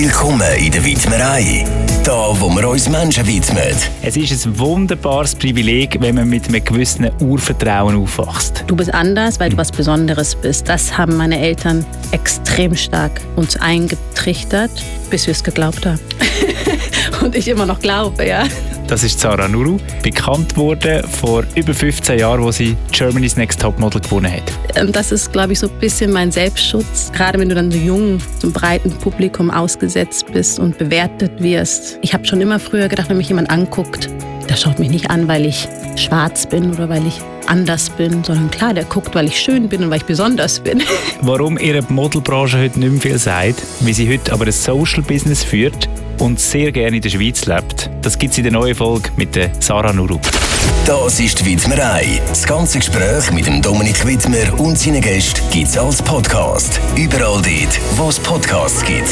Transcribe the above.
Willkommen in der Widmerei. Da, wo wir uns Menschen widmen. Es ist ein wunderbares Privileg, wenn man mit einem gewissen Urvertrauen aufwächst. Du bist anders, weil du was Besonderes bist. Das haben meine Eltern extrem stark uns eingetrichtert, bis wir es geglaubt haben. Und ich immer noch glaube, ja. Das ist Zara Nuru, bekannt worden vor über 15 Jahren, wo sie Germany's Next Topmodel gewonnen hat. Das ist, glaube ich, so ein bisschen mein Selbstschutz. Gerade wenn du dann so jung zum breiten Publikum ausgesetzt bist und bewertet wirst. Ich habe schon immer früher gedacht, wenn mich jemand anguckt, der schaut mich nicht an, weil ich schwarz bin oder weil ich anders bin, sondern klar, der guckt, weil ich schön bin und weil ich besonders bin. Warum ihre Modelbranche heute nicht mehr viel sagt, wie sie heute aber ein Social-Business führt und sehr gerne in der Schweiz lebt, das gibt es in der neuen Folge mit der Zara Nuru. Das ist die Widmerei. Das ganze Gespräch mit dem Dominik Widmer und seinen Gästen gibt es als Podcast. Überall dort, wo es Podcasts gibt.